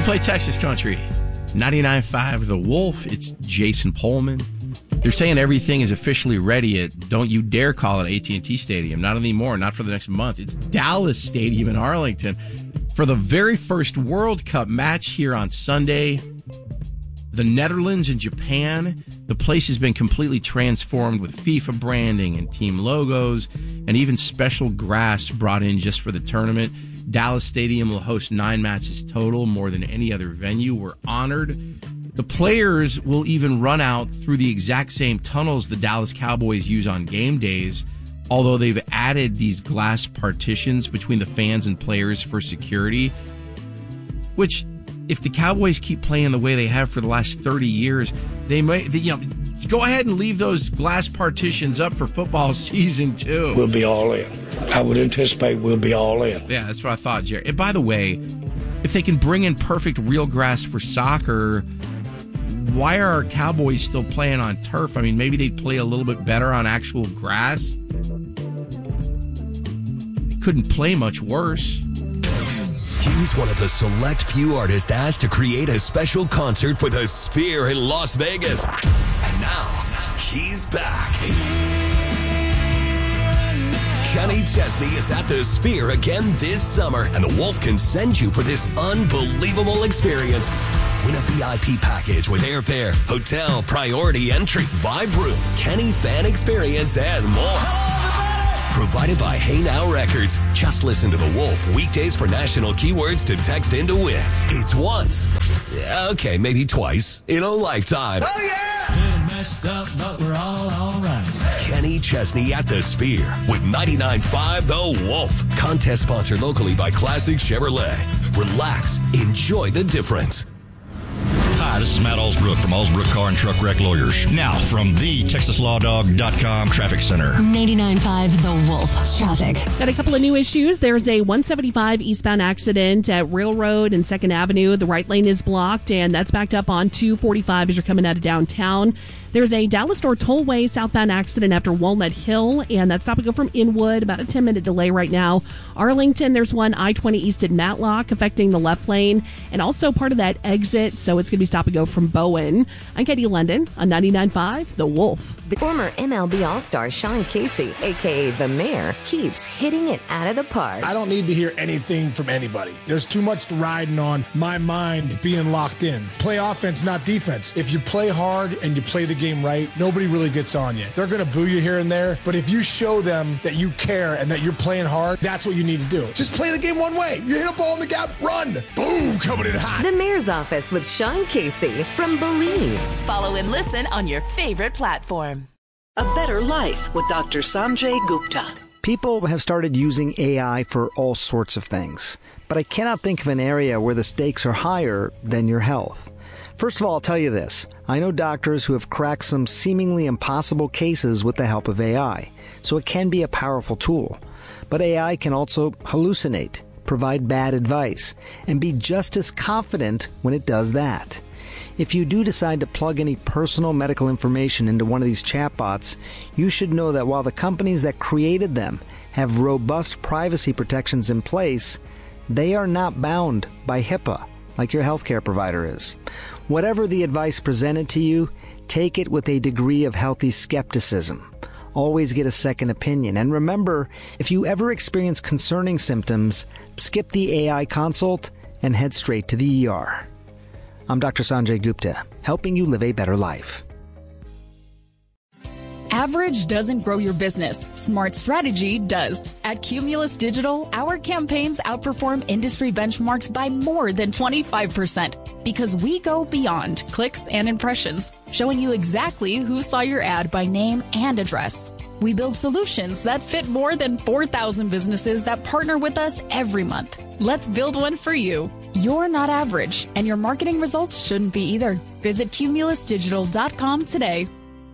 play Texas Country. 99.5 The Wolf. It's Jason Pullman. They're saying everything is officially ready at Don't You Dare Call It AT&T Stadium. Not anymore. Not for the next month. It's Dallas Stadium in Arlington for the very first World Cup match here on Sunday. The Netherlands and Japan. The place has been completely transformed with FIFA branding and team logos and even special grass brought in just for the tournament. Dallas Stadium will host 9 matches total, more than any other venue. We're honored. The players will even run out through the exact same tunnels the Dallas Cowboys use on game days, although they've added these glass partitions between the fans and players for security, which, if the Cowboys keep playing the way they have for the last 30 years, they might, go ahead and leave those glass partitions up for football season too. We'll be all in. I would anticipate we'll be all in. Yeah, that's what I thought, Jerry. And by the way, if they can bring in perfect real grass for soccer, why are our Cowboys still playing on turf? I mean, maybe they'd play a little bit better on actual grass. They couldn't play much worse. He's one of the select few artists asked to create a special concert for the Sphere in Las Vegas. And now, he's back. Kenny Chesney is at the Sphere again this summer, and the Wolf can send you for this unbelievable experience. Win a VIP package with airfare, hotel, priority entry, vibe room, Kenny fan experience, and more. Provided by Hey Now Records. Just listen to The Wolf weekdays for national keywords to text in to win. It's once. Okay, maybe twice in a lifetime. Oh, yeah! Little messed up, but we're all right. Kenny Chesney at the Sphere with 99.5 The Wolf. Contest sponsored locally by Classic Chevrolet. Relax. Enjoy the difference. Hi, this is Matt Allsbrook from Allsbrook Car and Truck Wreck Lawyers. Now, from the TexasLawDog.com Traffic Center. 99.5 The Wolf Traffic. Got a couple of new issues. There's a 175 eastbound accident at Railroad and 2nd Avenue. The right lane is blocked, and that's backed up on 245 as you're coming out of downtown. There's a Dallas Store Tollway southbound accident after Walnut Hill, and that's stop and go from Inwood. About a 10-minute delay right now. Arlington, there's one I-20 east at Matlock affecting the left lane, and also part of that exit, so it's going to be stop and go from Bowen. I'm Katie London on 99.5 The Wolf. The former MLB All-Star Sean Casey, a.k.a. The Mayor, keeps hitting it out of the park. I don't need to hear anything from anybody. There's too much riding on my mind being locked in. Play offense, not defense. If you play hard and you play the game right, nobody really gets on you. They're going to boo you here and there, but if you show them that you care and that you're playing hard, that's what you need to do. Just play the game one way. You hit a ball in the gap, run. Boom, coming in hot. The Mayor's Office with Sean Casey from Believe. Follow and listen on your favorite platform. A Better Life with Dr. Sanjay Gupta. People have started using AI for all sorts of things, but I cannot think of an area where the stakes are higher than your health. First of all, I'll tell you this. I know doctors who have cracked some seemingly impossible cases with the help of AI, so it can be a powerful tool. But AI can also hallucinate, provide bad advice, and be just as confident when it does that. If you do decide to plug any personal medical information into one of these chatbots, you should know that while the companies that created them have robust privacy protections in place, they are not bound by HIPAA like your healthcare provider is. Whatever the advice presented to you, take it with a degree of healthy skepticism. Always get a second opinion. And remember, if you ever experience concerning symptoms, skip the AI consult and head straight to the ER. I'm Dr. Sanjay Gupta, helping you live a better life. Average doesn't grow your business. Smart strategy does. At Cumulus Digital, our campaigns outperform industry benchmarks by more than 25% because we go beyond clicks and impressions, showing you exactly who saw your ad by name and address. We build solutions that fit more than 4,000 businesses that partner with us every month. Let's build one for you. You're not average, and your marketing results shouldn't be either. Visit cumulusdigital.com today.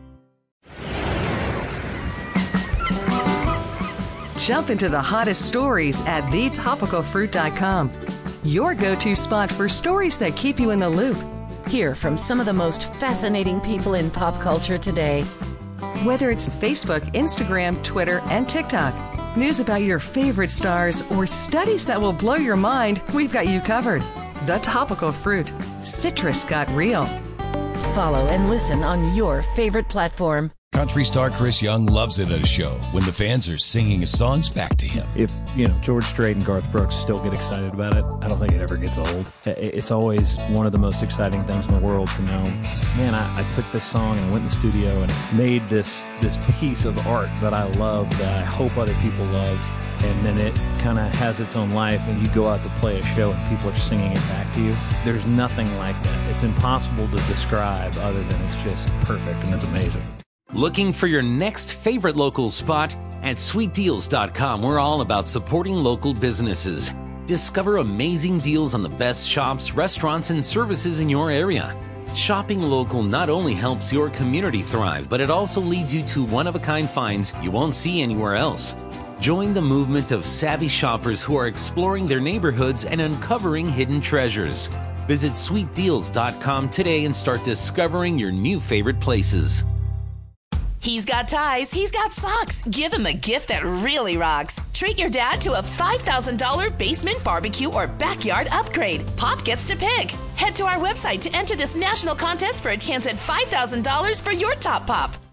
Jump into the hottest stories at thetopicalfruit.com. Your go-to spot for stories that keep you in the loop. Hear from some of the most fascinating people in pop culture today. Whether it's Facebook, Instagram, Twitter, and TikTok, news about your favorite stars, or studies that will blow your mind, we've got you covered. The Topical Fruit. Citrus got real. Follow and listen on your favorite platform. Country star Chris Young loves it at a show when the fans are singing his songs back to him. If, George Strait and Garth Brooks still get excited about it, I don't think it ever gets old. It's always one of the most exciting things in the world to know, man, I took this song and I went in the studio and made this piece of art that I love, that I hope other people love, and then it kind of has its own life, and you go out to play a show and people are singing it back to you. There's nothing like that. It's impossible to describe other than it's just perfect, and it's amazing. Looking for your next favorite local spot? At sweetdeals.com, we're all about supporting local businesses. Discover amazing deals on the best shops, restaurants, and services in your area. Shopping local not only helps your community thrive, but it also leads you to one-of-a-kind finds you won't see anywhere else. Join the movement of savvy shoppers who are exploring their neighborhoods and uncovering hidden treasures. Visit sweetdeals.com today and start discovering your new favorite places. He's got ties, he's got socks. Give him a gift that really rocks. Treat your dad to a $5,000 basement barbecue or backyard upgrade. Pop gets to pick. Head to our website to enter this national contest for a chance at $5,000 for your top pop.